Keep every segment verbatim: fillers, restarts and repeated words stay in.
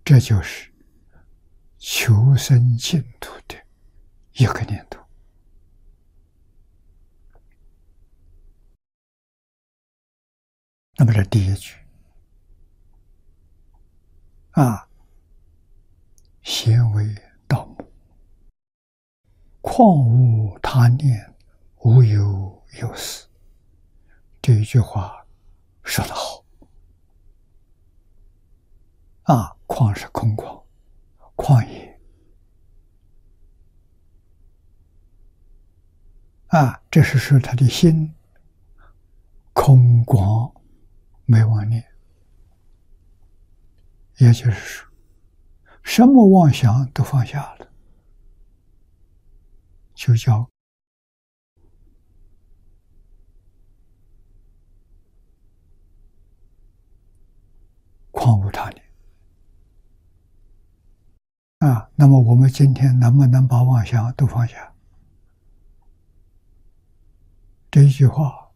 这就是求生净土的一个念头。那么这第一句啊，贤为道母，况无他念，无有有死。这一句话说得好啊！旷是空旷，旷野啊，这是说他的心空广，没妄念，也就是说，什么妄想都放下了，就叫旷无他念啊。那么我们今天能不能把妄想都放下？这一句话，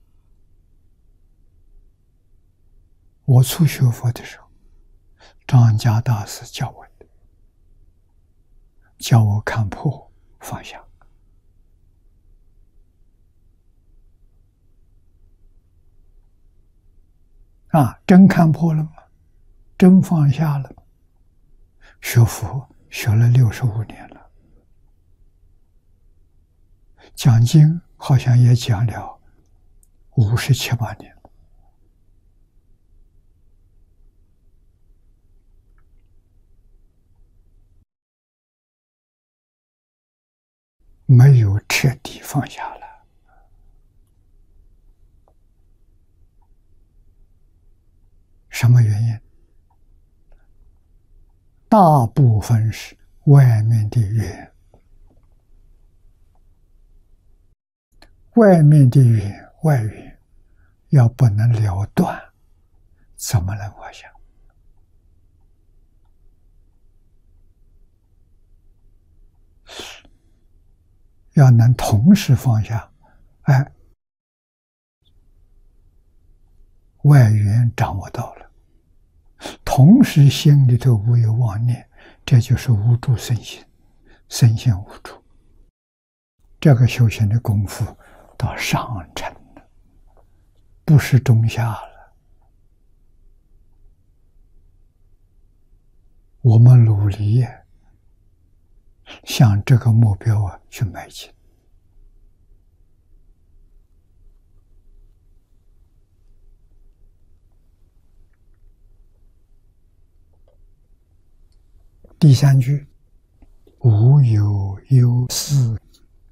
我初学佛的时候，张家大师教我的，教我看破放下。啊，真看破了吗？真放下了吗？学佛学了六十五年了，讲经好像也讲了五十七八年了，没有彻底放下了。什么原因？大部分是外面的缘，外面的缘，外缘要不能了断，怎么能放下？要能同时放下，哎，外缘掌握到了，同时心里头无有妄念，这就是无住身心，身心无住。这个修行的功夫到上乘了，不是中下了。我们努力向这个目标啊去迈进。第三句，无有忧思，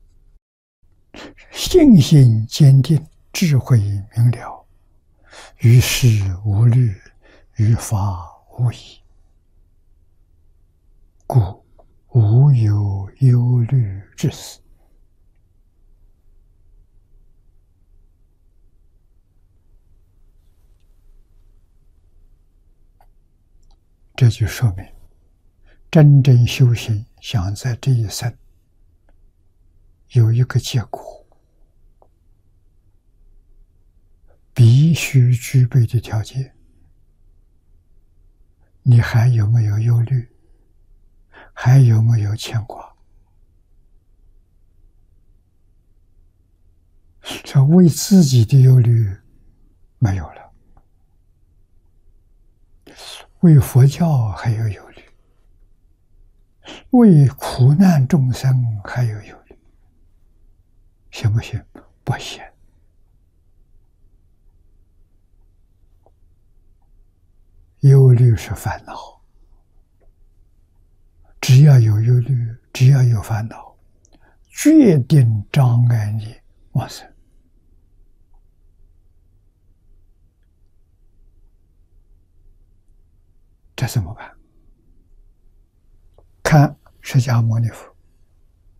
信心坚定，智慧明了，于事无虑，于法无疑，故无有忧虑之思。这就说明真正修行想在这一生有一个结果，必须具备的条件，你还有没有忧虑？还有没有牵挂？这为自己的忧虑没有了，为佛教还有忧虑，为苦难众生还有忧虑，行不行？不行。忧虑是烦恼，只要有忧虑，只要有烦恼，决定障碍你往生。这怎么办？看释迦牟尼佛